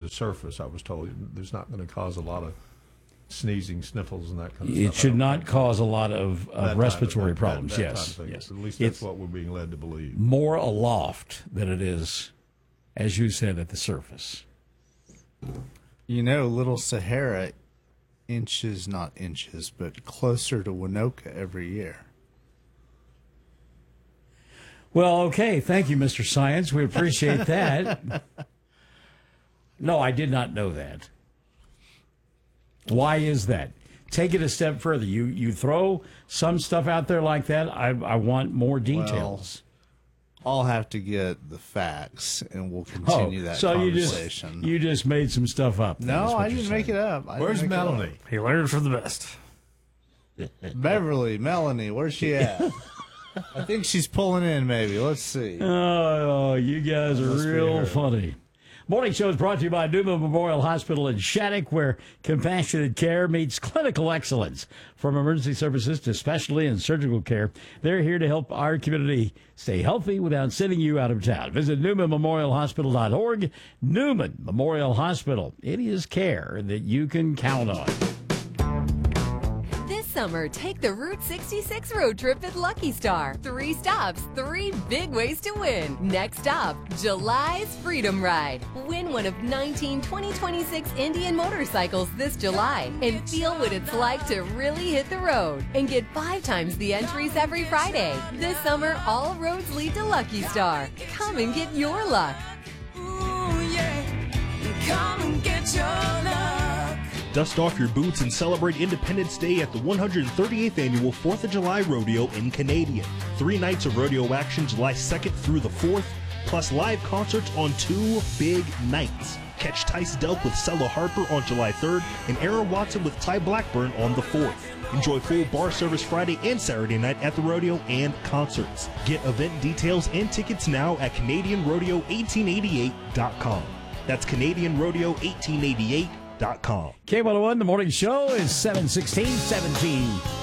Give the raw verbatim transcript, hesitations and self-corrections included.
surface, I was told. There's not going to cause a lot of sneezing, sniffles, and that kind of It stuff. should not cause a lot of, That of type respiratory of, that, problems, that, that yes. type of yes. At least that's It's what we're being led to believe. more aloft than it is, as you said, at the surface. You know, Little Sahara inches, not inches, but closer to Winoka every year. Well, okay. Thank you, Mister Science. We appreciate that. No, I did not know that. Why is that? Take it a step further. You you throw some stuff out there like that. I I want more details. Well, I'll have to get the facts, and we'll continue oh, that so conversation. you just you just made some stuff up. No, I didn't make it up. I Where's didn't make it up. Melanie? He learned from the best. Beverly, Melanie, where's she at? I think she's pulling in, maybe. Let's see. Oh, you guys are Must be real her. funny. Morning Show is brought to you by Newman Memorial Hospital in Shattuck, where compassionate care meets clinical excellence. From emergency services to specialty and surgical care, they're here to help our community stay healthy without sending you out of town. Visit newman memorial hospital dot org. Newman Memorial Hospital. It is care that you can count on. This summer, take the Route sixty-six road trip at Lucky Star. Three stops, three big ways to win. Next stop, July's Freedom Ride. Win one of nineteen twenty twenty-six Indian motorcycles this July and feel what it's like to really hit the road. And get five times the entries every Friday. This summer, all roads lead to Lucky Star. Come and get your luck. Ooh, yeah. Come and get your luck. Dust off your boots and celebrate Independence Day at the one hundred thirty-eighth Annual fourth of July Rodeo in Canadian. Three nights of rodeo action July second through the fourth, plus live concerts on two big nights. Catch Tice Delk with Stella Harper on July third and Aaron Watson with Ty Blackburn on the fourth. Enjoy full bar service Friday and Saturday night at the rodeo and concerts. Get event details and tickets now at Canadian Rodeo eighteen eighty-eight dot com. That's Canadian Rodeo eighteen eighty-eight dot com. K one oh one, the morning show is seven sixteen seventeen.